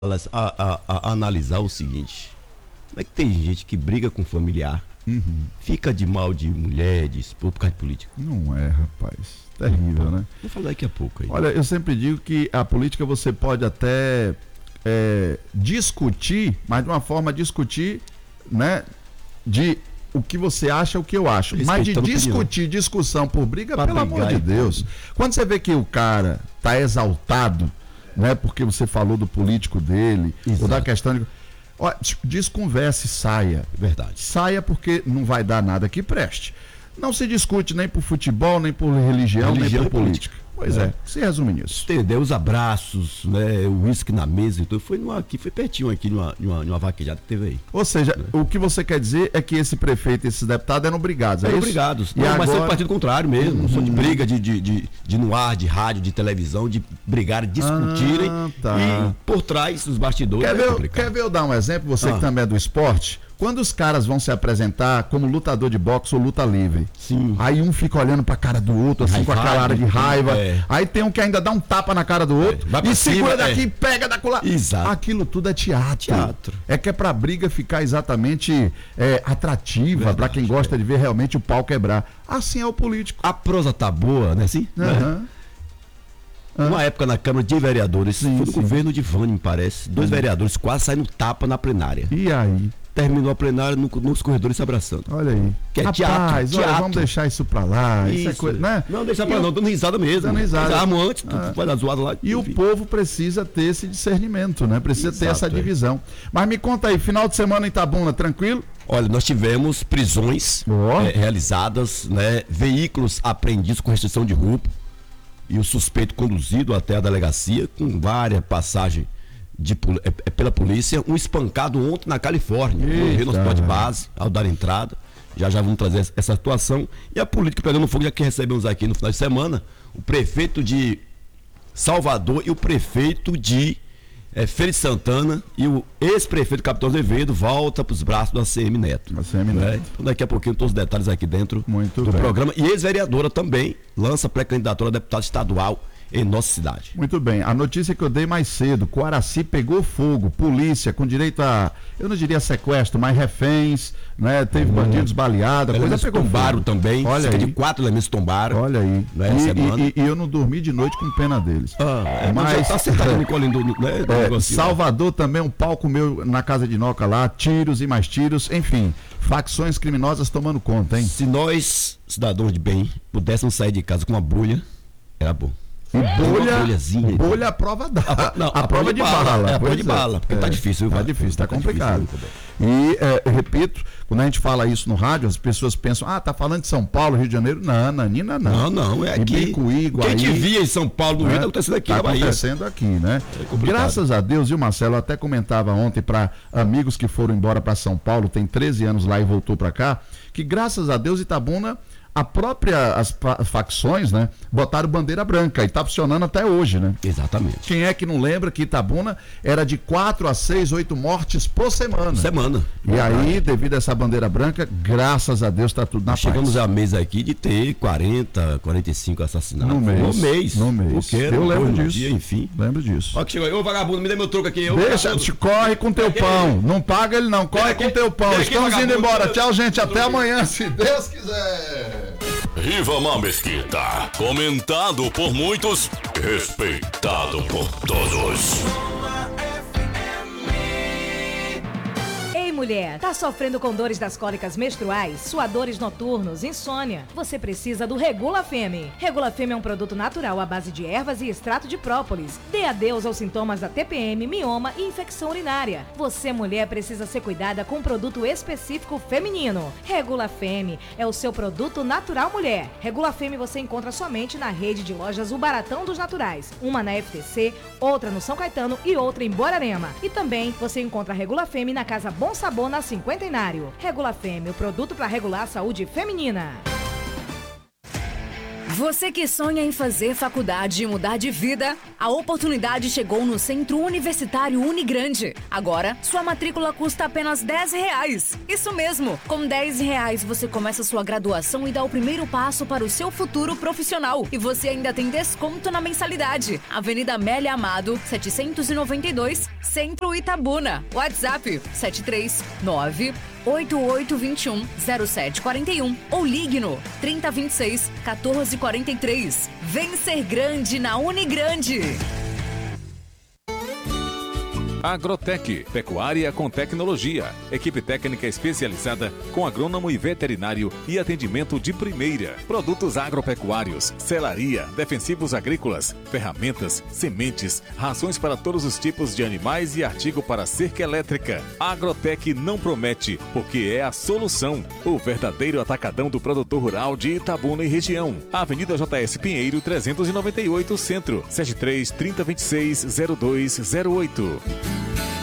a analisar o seguinte: como é que tem gente que briga com familiar, fica de mal de mulher, de esposa, por causa de política? Não é, rapaz. Terrível, né? Vou falar daqui a pouco aí. Olha, eu sempre digo que a política você pode até discutir, mas de uma forma discutir, né? De o que você acha, o que eu acho. Mas de discutir, discussão por briga, pelo amor de Deus. Quando você vê que o cara tá exaltado, né? Porque você falou do político dele, ou da questão de... Ó, desconverse, saia. Verdade. Saia porque não vai dar nada que preste. Não se discute nem por futebol, nem por religião nem por política. Pois se resume nisso. Entendeu? Os abraços, né? O uísque na mesa e tudo. Foi pertinho aqui, numa vaquejada que teve aí. Ou seja, o que você quer dizer é que esse prefeito e esses deputados eram obrigados. Eram obrigados. Não, mas sempre partido contrário mesmo. Não sou de briga de no ar, de rádio, de televisão, de brigar, discutirem. E por trás dos bastidores. Quer ver eu dar um exemplo? Você que também é do esporte. Quando os caras vão se apresentar como lutador de boxe ou luta livre, aí um fica olhando pra cara do outro, assim, com aquela cara de raiva. Aí tem um que ainda dá um tapa na cara do outro e segura daqui, pega da colar. Exato. Aquilo tudo é teatro. É que é pra briga ficar exatamente atrativa, pra quem gosta de ver realmente o pau quebrar. Assim é o político. A prosa tá boa, né? Assim? Uma época na Câmara de Vereadores, foi no governo de Vânia, me parece, 2 vereadores quase saíram tapa na plenária. E aí? Terminou a plenária nos corredores se abraçando. Olha aí. Que é teatro. Olha, vamos deixar isso pra lá. Isso é coisa, né? Não, deixa pra lá, não, dando risada mesmo. Dando risada. Antes, vai dar zoada lá. E o povo precisa ter esse discernimento, né? Precisa ter essa divisão. Mas me conta aí, final de semana em Itabuna, tranquilo? Olha, nós tivemos prisões realizadas, né? Veículos apreendidos com restrição de roubo e o suspeito conduzido até a delegacia com várias passagens pela polícia. Um espancado ontem na Califórnia, no hospital de base, ao dar entrada. Já vamos trazer essa situação. E a política pegando fogo, já que recebemos aqui no final de semana o prefeito de Salvador e o prefeito de Feira de Santana e o ex-prefeito Capitão Azevedo volta para os braços do ACM Neto. Então daqui a pouquinho todos os detalhes aqui dentro do programa. E ex-vereadora também lança pré-candidatura a deputada estadual em nossa cidade. Muito bem, a notícia que eu dei mais cedo: Coaraci pegou fogo, polícia com direito a, eu não diria sequestro, mas reféns, né? Teve bandidos baleados, coisa pegou tombaram fogo também. Olha cerca aí. de 4 elementos tombaram. Olha aí. E eu não dormi de noite com pena deles. Mas tá sentado no colinho do Salvador também, um pau comeu na casa de Noca lá, tiros e mais tiros, enfim, facções criminosas tomando conta, hein? Se nós, cidadãos de bem, pudéssemos sair de casa com uma bolha, era bom. E bolha a prova a prova de bala. É a prova de bala, porque tá difícil, viu? Tá difícil, tá complicado. E repito, quando a gente fala isso no rádio, as pessoas pensam, tá falando de São Paulo, Rio de Janeiro. Não, Nanina não. Não, é aqui. Ibicuí, Guaí. Quem te via em São Paulo, no Rio, tá acontecendo aqui na Bahia. Tá acontecendo aqui, né? Graças a Deus, viu, Marcelo? Eu até comentava ontem para amigos que foram embora para São Paulo, tem 13 anos lá e voltou para cá, que graças a Deus Itabuna, as facções, né, botaram bandeira branca e tá funcionando até hoje, né? Exatamente. Quem é que não lembra que Itabuna era de 4 a 6, 8 mortes por semana? E aí, devido a essa bandeira branca, graças a Deus tá tudo na paz. Chegamos a mês aqui de ter 40, 45 assassinatos. No mês. Eu lembro disso. Dia, enfim. Lembro disso. Ó que chegou aí. Ô, vagabundo, me dê meu troco aqui. Deixa, corre com teu pão. Não paga ele não, corre com teu pão. Estamos indo embora. Tchau, gente. Até amanhã, se Deus quiser. Rivamar Mesquita, comentado por muitos, respeitado por todos. Mulher, tá sofrendo com dores das cólicas menstruais, suadores noturnos, insônia? Você precisa do Regula Femme. Regula Femme é um produto natural à base de ervas e extrato de própolis. Dê adeus aos sintomas da TPM, mioma e infecção urinária. Você, mulher, precisa ser cuidada com um produto específico feminino. Regula Femme é o seu produto natural mulher. Regula Femme você encontra somente na rede de lojas O Baratão dos Naturais. Uma na FTC, outra no São Caetano e outra em Borarema. E também você encontra a Regula Femme na Casa Bom Sabor, na Cinquentenário. Regula Femme, o produto para regular a saúde feminina. Você que sonha em fazer faculdade e mudar de vida, a oportunidade chegou no Centro Universitário Unigrande. Agora, sua matrícula custa apenas R$10. Isso mesmo, com R$10 você começa sua graduação e dá o primeiro passo para o seu futuro profissional. E você ainda tem desconto na mensalidade. Avenida Amélia Amado, 792, Centro Itabuna. WhatsApp 739-8821-0741 ou ligue no 3026-1443. Vem ser grande na Unigrande. Agrotec, pecuária com tecnologia. Equipe técnica especializada com agrônomo e veterinário e atendimento de primeira. Produtos agropecuários, selaria, defensivos agrícolas, ferramentas, sementes, rações para todos os tipos de animais e artigo para cerca elétrica. Agrotec não promete, porque é a solução. O verdadeiro atacadão do produtor rural de Itabuna e região. Avenida JS Pinheiro, 398, Centro, 73 3026 0208.